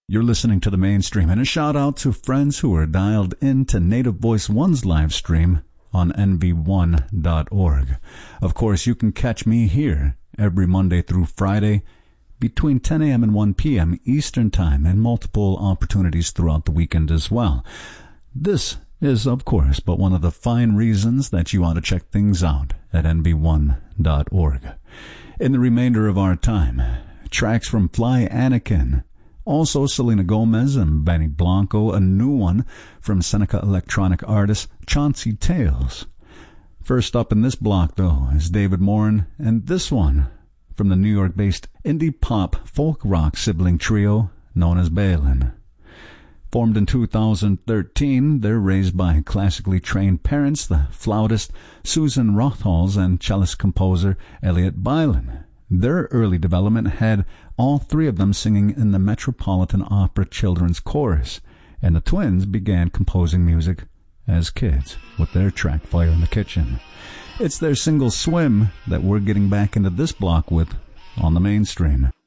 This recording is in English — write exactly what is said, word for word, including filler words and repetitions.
You're listening to The Mainstream, and a shout out to friends who are dialed into Native Voice One's live stream on N V one dot org. Of course, you can catch me here every Monday through Friday between ten a.m. and one p.m. Eastern Time, and multiple opportunities throughout the weekend as well. This is, of course, but one of the fine reasons that you ought to check things out at N V one dot org. In the remainder of our time, tracks from Fly Anakin, also Selena Gomez and Benny Blanco, a new one from Seneca electronic artist Chauncey Tales. First up in this block, though, is David Morin, and this one from the New York-based indie pop folk rock sibling trio known as Balin. Formed in two thousand thirteen, they're raised by classically trained parents, the flautist Susan Rothholz and cellist composer Elliot Bylan. Their early development had all three of them singing in the Metropolitan Opera Children's Chorus, and the twins began composing music as kids with their track Fire in the Kitchen. It's their single Swim that we're getting back into this block with on The Mainstream.